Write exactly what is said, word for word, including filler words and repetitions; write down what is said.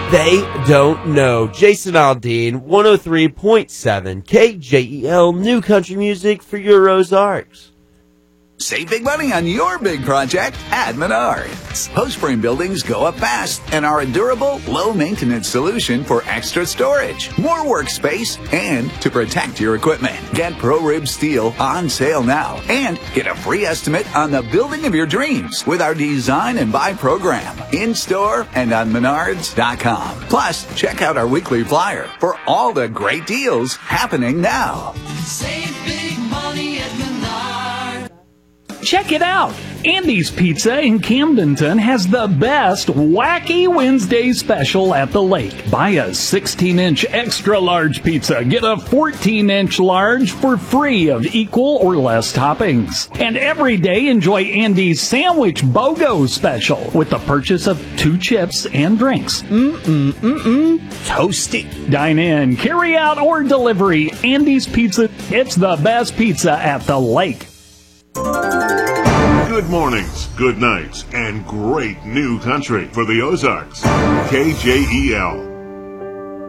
They don't know. Jason Aldean, one oh three point seven K J E L, New Country Music for your Ozarks. Save big money on your big project at Menards. Post frame buildings go up fast and are a durable, low-maintenance solution for extra storage, more workspace, and to protect your equipment. Get ProRib Steel on sale now and get a free estimate on the building of your dreams with our Design and Buy program in-store and on Menards dot com. Plus, check out our weekly flyer for all the great deals happening now. Save big money at Menards. Check it out! Andy's Pizza in Camdenton has the best Wacky Wednesday special at the lake. Buy a sixteen inch extra large pizza, get a fourteen inch large for free of equal or less toppings. And every day enjoy Andy's Sandwich BOGO special with the purchase of two chips and drinks. Mm-mm-mm-mm. Toasty. Dine in, carry out, or delivery. Andy's Pizza. It's the best pizza at the lake. Good mornings, good nights, and great new country for the Ozarks. K J E L.